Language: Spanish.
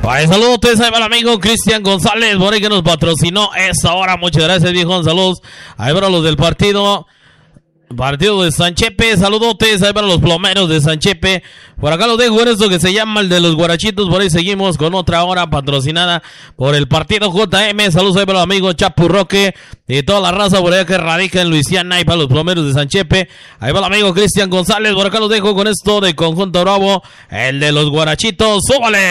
Ay, saludos ahí para el amigo Cristian González, por ahí que nos patrocinó esta hora. Muchas gracias, viejo. Saludos ahí para los del partido de San Chepe. Saludotes ahí para los plomeros de San Chepe. Por acá los dejo en esto que se llama el de los guarachitos. Por ahí seguimos con otra hora patrocinada por el partido JM. Saludos ahí para los amigos Chapurroque y toda la raza por allá que radica en Luisiana y para los plomeros de San Chepe. Ahí va el amigo Cristian González. Por acá los dejo con esto de Conjunto Bravo, el de los guarachitos. ¡Súbale!